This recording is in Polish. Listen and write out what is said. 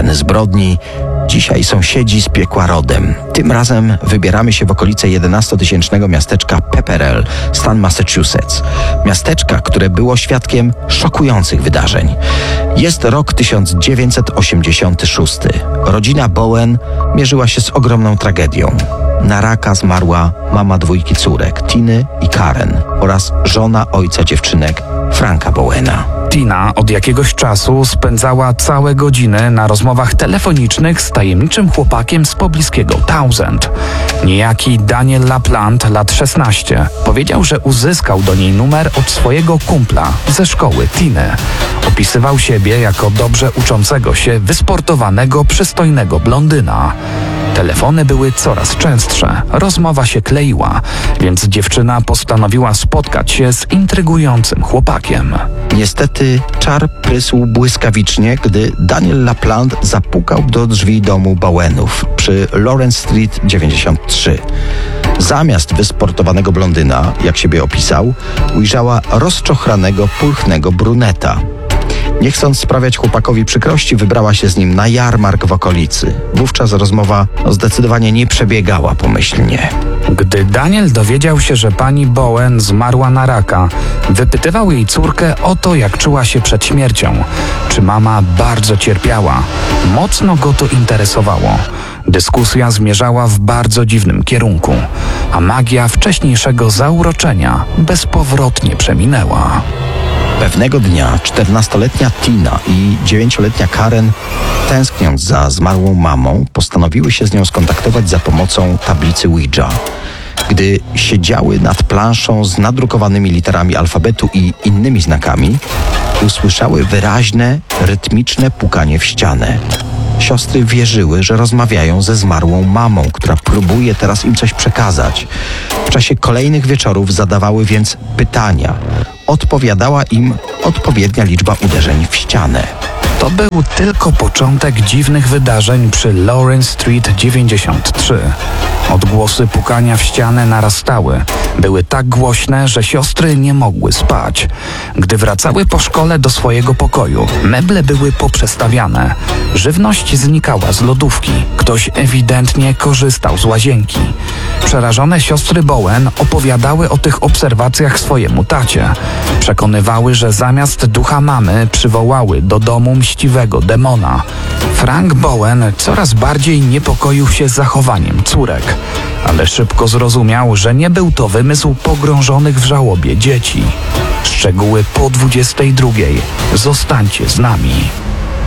winny zbrodni, dzisiaj sąsiedzi z piekła rodem. Tym razem wybieramy się w okolice 11-tysięcznego miasteczka Pepperell, stan Massachusetts. Miasteczka, które było świadkiem szokujących wydarzeń. Jest rok 1986. Rodzina Bowen mierzyła się z ogromną tragedią. Na raka zmarła mama dwójki córek, Tiny i Karen, oraz żona ojca dziewczynek, Franka Bowena. Tina od jakiegoś czasu spędzała całe godziny na rozmowach telefonicznych z tajemniczym chłopakiem z pobliskiego Townsend. Niejaki Daniel LaPlante, lat 16, powiedział, że uzyskał do niej numer od swojego kumpla ze szkoły Tiny. Opisywał siebie jako dobrze uczącego się, wysportowanego, przystojnego blondyna. Telefony były coraz częstsze, rozmowa się kleiła, więc dziewczyna postanowiła spotkać się z intrygującym chłopakiem. Niestety czar prysł błyskawicznie, gdy Daniel LaPlante zapukał do drzwi domu Bowenów przy Lawrence Street 93. Zamiast wysportowanego blondyna, jak siebie opisał, ujrzała rozczochranego, pulchnego bruneta. Nie chcąc sprawiać chłopakowi przykrości, wybrała się z nim na jarmark w okolicy. Wówczas rozmowa zdecydowanie nie przebiegała pomyślnie. Gdy Daniel dowiedział się, że pani Bowen zmarła na raka, wypytywał jej córkę o to, jak czuła się przed śmiercią. Czy mama bardzo cierpiała? Mocno go to interesowało. Dyskusja zmierzała w bardzo dziwnym kierunku, a magia wcześniejszego zauroczenia bezpowrotnie przeminęła. Pewnego dnia 14-letnia Tina i 9-letnia Karen, tęskniąc za zmarłą mamą, postanowiły się z nią skontaktować za pomocą tablicy Ouija. Gdy siedziały nad planszą z nadrukowanymi literami alfabetu i innymi znakami, usłyszały wyraźne, rytmiczne pukanie w ścianę. Siostry wierzyły, że rozmawiają ze zmarłą mamą, która próbuje teraz im coś przekazać. W czasie kolejnych wieczorów zadawały więc pytania. Odpowiadała im odpowiednia liczba uderzeń w ścianę. To był tylko początek dziwnych wydarzeń przy Lawrence Street 93. Odgłosy pukania w ścianę narastały. Były tak głośne, że siostry nie mogły spać. Gdy wracały po szkole do swojego pokoju, meble były poprzestawiane. Żywność znikała z lodówki. Ktoś ewidentnie korzystał z łazienki. Przerażone siostry Bowen opowiadały o tych obserwacjach swojemu tacie. Przekonywały, że zamiast ducha mamy przywołały do domu mściwego demona. Frank Bowen coraz bardziej niepokoił się zachowaniem córek, ale szybko zrozumiał, że nie był to wymysł pogrążonych w żałobie dzieci. Szczegóły po 22:00. Zostańcie z nami.